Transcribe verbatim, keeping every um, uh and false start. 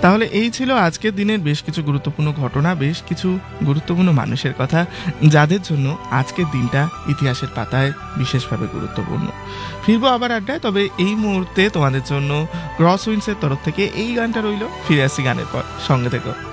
তাহলে এই ছিল আজকের দিনের বেশ কিছু গুরুত্বপূর্ণ ঘটনা, বেশ কিছু গুরুত্বপূর্ণ মানুষের কথা, যাদের জন্য আজকের দিনটা ইতিহাসের পাতায় বিশেষভাবে গুরুত্বপূর্ণ। ফিরবো আবার আড্ডায়, তবে এই মুহূর্তে তোমাদের জন্য ক্রস উইন্ডসের তরফ থেকে এই গানটা রইল। ফিরে আসি গানের পর, সঙ্গে থেকো।